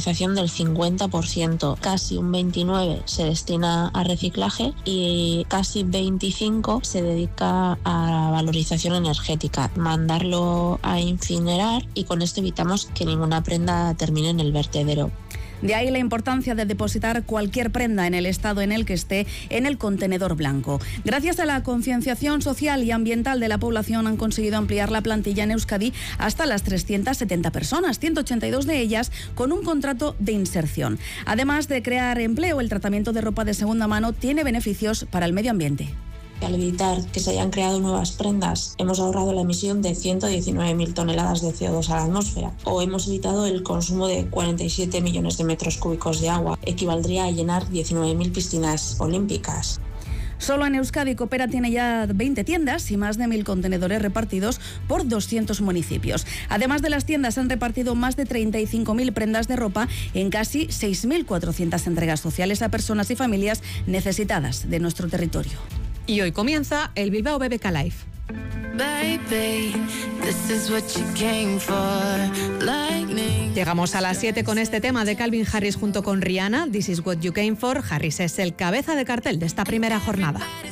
valorización del 50%, casi un 29% se destina a reciclaje y casi 25% se dedica a valorización energética, mandarlo a incinerar, y con esto evitamos que ninguna prenda termine en el vertedero. De ahí la importancia de depositar cualquier prenda en el estado en el que esté en el contenedor blanco. Gracias a la concienciación social y ambiental de la población han conseguido ampliar la plantilla en Euskadi hasta las 370 personas, 182 de ellas con un contrato de inserción. Además de crear empleo, el tratamiento de ropa de segunda mano tiene beneficios para el medio ambiente. Al evitar que se hayan creado nuevas prendas, hemos ahorrado la emisión de 119.000 toneladas de CO2 a la atmósfera, o hemos evitado el consumo de 47 millones de metros cúbicos de agua, equivaldría a llenar 19.000 piscinas olímpicas. Solo en Euskadi Coopera tiene ya 20 tiendas y más de 1.000 contenedores repartidos por 200 municipios. Además de las tiendas, han repartido más de 35.000 prendas de ropa en casi 6.400 entregas sociales a personas y familias necesitadas de nuestro territorio. Y hoy comienza el Bilbao BBK Live. Llegamos a las 7 con este tema de Calvin Harris junto con Rihanna, This is what you came for. Harris es el cabeza de cartel de esta primera jornada.